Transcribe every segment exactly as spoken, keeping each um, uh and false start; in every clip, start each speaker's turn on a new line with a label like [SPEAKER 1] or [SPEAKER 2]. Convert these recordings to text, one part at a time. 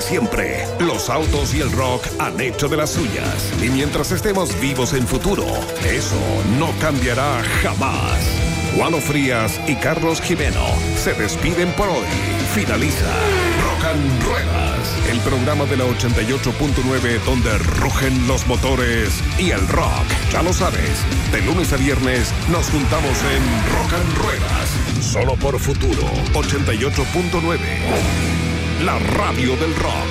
[SPEAKER 1] siempre. Los autos y el rock han hecho de las suyas. Y mientras estemos vivos en futuro, eso no cambiará jamás. Juano Frías y Carlos Jimeno se despiden por hoy. Finaliza Rock and Ruedas, el programa de la ochenta y ocho punto nueve donde rugen los motores y el rock. Ya lo sabes, de lunes a viernes nos juntamos en Rock and Ruedas, solo por Futuro ochenta y ocho punto nueve, la radio del rock.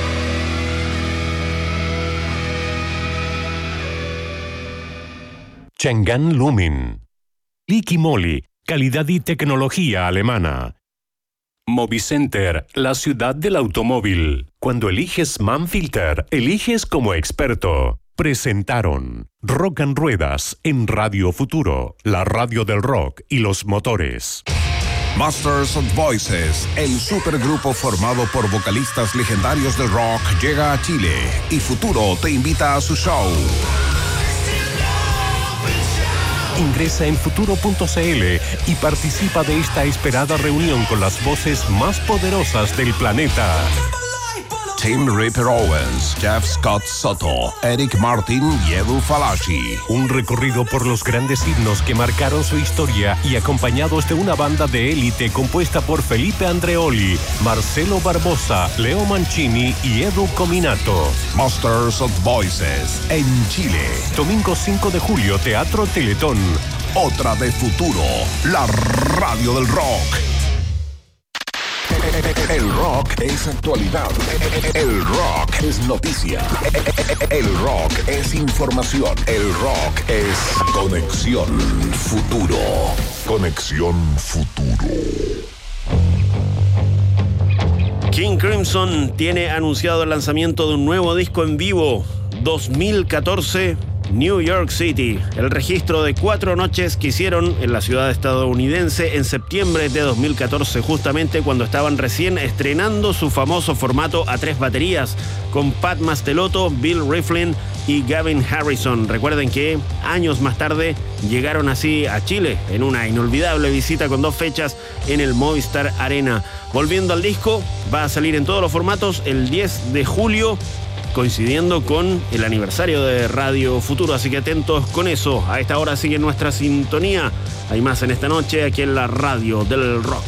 [SPEAKER 2] Chang'an Lumin. Liqui Moly, calidad y tecnología alemana. Movicenter, la ciudad del automóvil. Cuando eliges Manfilter, eliges como experto. Presentaron Rock and Ruedas en Radio Futuro, la radio del rock y los motores.
[SPEAKER 1] Masters of Voices, el supergrupo formado por vocalistas legendarios del rock, llega a Chile y Futuro te invita a su show.
[SPEAKER 2] Ingresa en futuro punto c l y participa de esta esperada reunión con las voces más poderosas del planeta.
[SPEAKER 1] Tim Ripper Owens, Jeff Scott Soto, Eric Martin y Edu Falaschi.
[SPEAKER 2] Un recorrido por los grandes himnos que marcaron su historia y acompañados de una banda de élite compuesta por Felipe Andreoli, Marcelo Barbosa, Leo Mancini y Edu Cominato.
[SPEAKER 1] Masters of Voices en Chile.
[SPEAKER 2] Domingo cinco de julio, Teatro Teletón.
[SPEAKER 1] Otra de Futuro, la radio del rock. El rock es actualidad. El rock es noticia. El rock es información. El rock es Conexión Futuro. Conexión Futuro.
[SPEAKER 3] King Crimson tiene anunciado el lanzamiento de un nuevo disco en vivo. dos mil catorce, New York City. El registro de cuatro noches que hicieron en la ciudad estadounidense en septiembre de dos mil catorce, justamente cuando estaban recién estrenando su famoso formato a tres baterías, con Pat Mastelotto, Bill Rieflin y Gavin Harrison. Recuerden que años más tarde llegaron así a Chile en una inolvidable visita con dos fechas en el Movistar Arena. Volviendo al disco, va a salir en todos los formatos el diez de julio, coincidiendo con el aniversario de Radio Futuro, así que atentos con eso. A esta hora sigue nuestra sintonía. Hay más en esta noche aquí en la radio del rock.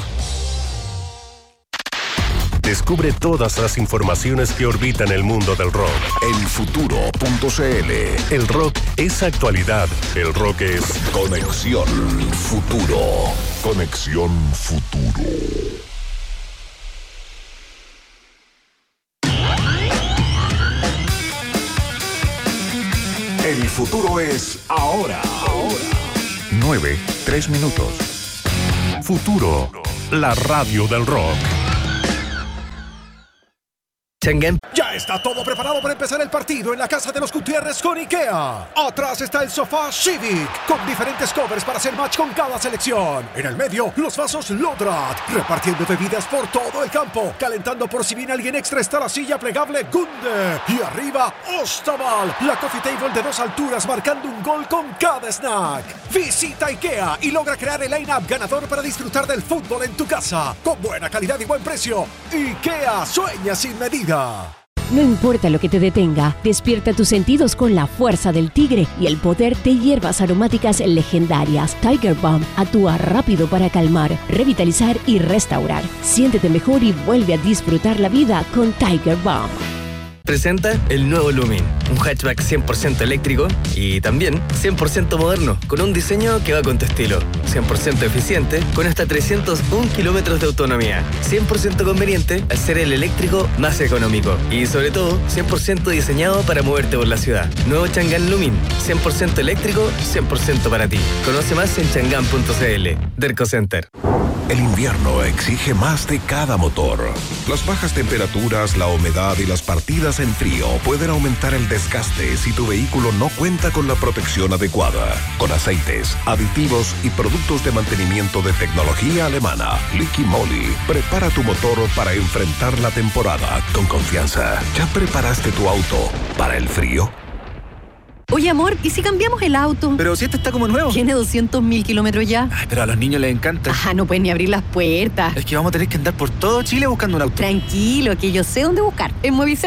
[SPEAKER 2] Descubre todas las informaciones que orbitan el mundo del rock
[SPEAKER 1] en futuro punto c l.
[SPEAKER 2] El rock es actualidad. El rock es
[SPEAKER 1] Conexión Futuro. Conexión Futuro. El futuro es ahora. Ahora.
[SPEAKER 2] nueve, tres minutos. Futuro, la radio del rock.
[SPEAKER 4] Chang'an.
[SPEAKER 5] Ya está todo preparado para empezar el partido en la casa de los Gutiérrez con IKEA. Atrás está el sofá Civic, con diferentes covers para hacer match con cada selección. En el medio, los vasos Lodrat, repartiendo bebidas por todo el campo. Calentando por si viene alguien extra está la silla plegable Gunde. Y arriba, Ostaval, la coffee table de dos alturas marcando un gol con cada snack. Visita IKEA y logra crear el line-up ganador para disfrutar del fútbol en tu casa. Con buena calidad y buen precio. IKEA, sueña sin medida.
[SPEAKER 6] No importa lo que te detenga, despierta tus sentidos con la fuerza del tigre y el poder de hierbas aromáticas legendarias. Tiger Balm actúa rápido para calmar, revitalizar y restaurar. Siéntete mejor y vuelve a disfrutar la vida con Tiger Balm.
[SPEAKER 4] Presenta el nuevo Lumin, un hatchback cien por ciento eléctrico y también cien por ciento moderno, con un diseño que va con tu estilo, cien por ciento eficiente, con hasta trescientos uno kilómetros de autonomía, cien por ciento conveniente al ser el eléctrico más económico y sobre todo cien por ciento diseñado para moverte por la ciudad. Nuevo Chang'an Lumin, cien por ciento eléctrico, cien por ciento para ti. Conoce más en chang'an punto c l. Derco Center.
[SPEAKER 1] El invierno exige más de cada motor. Las bajas temperaturas, la humedad y las partidas en frío pueden aumentar el desgaste si tu vehículo no cuenta con la protección adecuada. Con aceites, aditivos y productos de mantenimiento de tecnología alemana, Liqui Moly prepara tu motor para enfrentar la temporada con confianza. ¿Ya preparaste tu auto para el frío?
[SPEAKER 7] Oye, amor, ¿y si cambiamos el auto?
[SPEAKER 8] Pero si este está como nuevo.
[SPEAKER 7] Tiene doscientos mil kilómetros ya.
[SPEAKER 8] Ay, pero a los niños les encanta.
[SPEAKER 7] Ah, no pueden ni abrir las puertas.
[SPEAKER 8] Es que vamos a tener que andar por todo Chile buscando un auto.
[SPEAKER 7] Tranquilo, que yo sé dónde buscar. En Movicenter